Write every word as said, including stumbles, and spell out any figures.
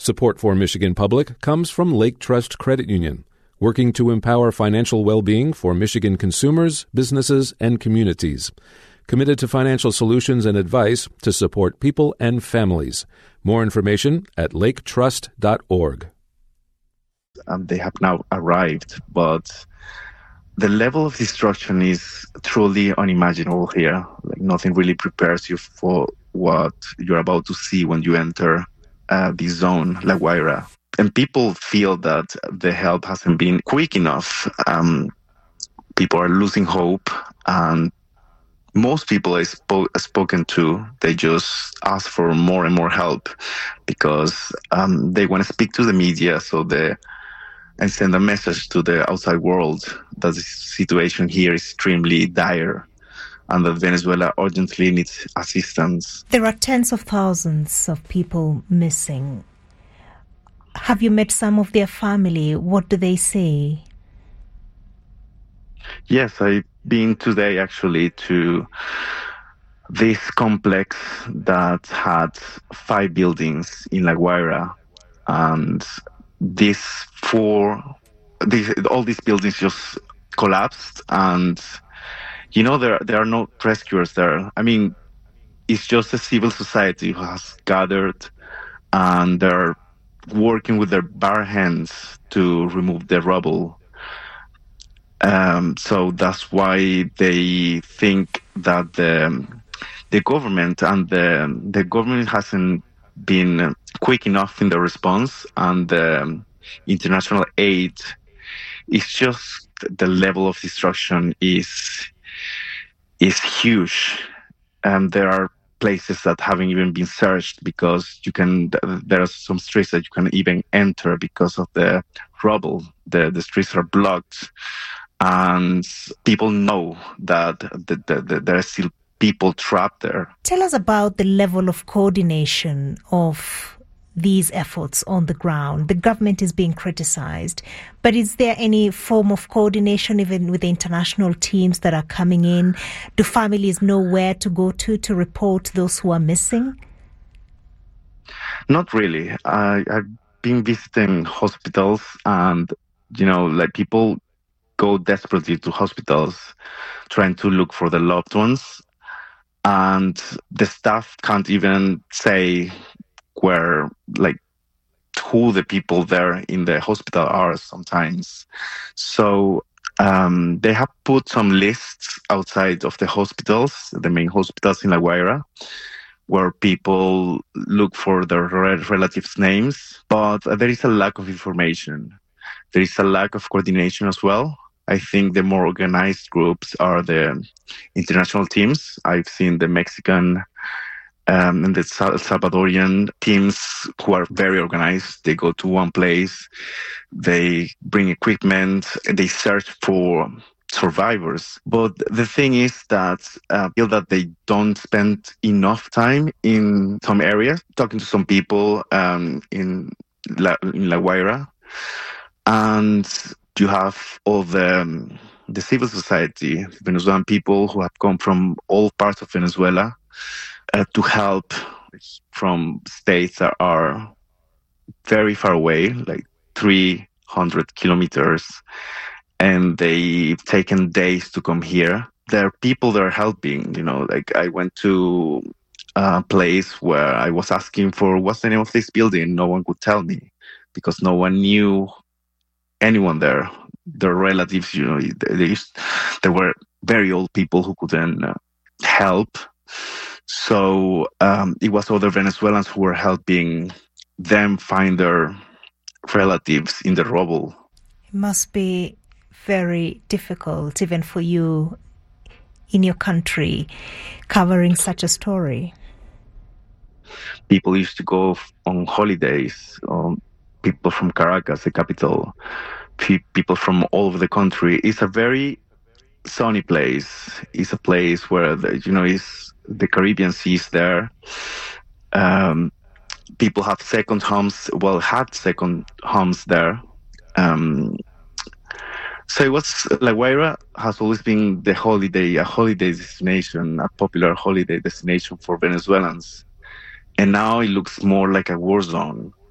Support for Michigan Public comes from Lake Trust Credit Union, working to empower financial well-being for Michigan consumers, businesses, and communities. Committed to financial solutions and advice to support people and families. More information at lake trust dot org. Um, they have now arrived, but the level of destruction is truly unimaginable here. Like, nothing really prepares you for what you're about to see when you enter uh, this zone, La Guaira. And people feel that the help hasn't been quick enough. Um, people are losing hope, and most people I spoke spoken to, they just ask for more and more help because um, they want to speak to the media, so they and send a message to the outside world that the situation here is extremely dire and that Venezuela urgently needs assistance. There are tens of thousands of people missing. Have you met some of their family? What do they say? Yes, I've been today actually to this complex that had five buildings in La Guaira, and these four, these, all these buildings just collapsed, and you know there there are no rescuers there. I mean, it's just a civil society who has gathered, and they're working with their bare hands to remove the rubble. Um, so that's why they think that the the government and the the government hasn't been quick enough in the response, and the international aid is just the level of destruction is is huge. And there are places that haven't even been searched because you can. There are some streets that you can even enter because of the rubble. The the streets are blocked. And people know that the, the, the, there are still people trapped there. Tell us about the level of coordination of these efforts on the ground. The government is being criticized, but is there any form of coordination even with the international teams that are coming in? Do families know where to go to to report those who are missing? Not really. I, I've been visiting hospitals, and, you know, like people go desperately to hospitals trying to look for their loved ones, and the staff can't even say where, like, who the people there in the hospital are sometimes. So um, they have put some lists outside of the hospitals, the main hospitals in La Guaira, where people look for their relatives' names, but there is a lack of information. There is a lack of coordination as well. I think the more organized groups are the international teams. I've seen the Mexican um, and the Salvadorian teams who are very organized. They go to one place, they bring equipment, they search for survivors. But the thing is that I feel that they don't spend enough time in some areas, talking to some people um, in, La, in La Guaira. And you have all the um, the civil society, Venezuelan people who have come from all parts of Venezuela uh, to help from states that are very far away, like three hundred kilometers, and they've taken days to come here. There are people that are helping, you know, like I went to a place where I was asking for what's the name of this building. No one could tell me because no one knew anyone there. Their relatives, you know, they used, there were very old people who couldn't uh, help. So um, it was other Venezuelans who were helping them find their relatives in the rubble. It must be very difficult, even for you in your country, covering such a story. People used to go on holidays, um, people from Caracas, the capital, people from all over the country. It's a very sunny place. It's a place where, the, you know, it's, the Caribbean Sea is there. Um, people have second homes, well, had second homes there. Um, so it was, La Guaira has always been the holiday, a holiday destination, a popular holiday destination for Venezuelans. And now it looks more like a war zone.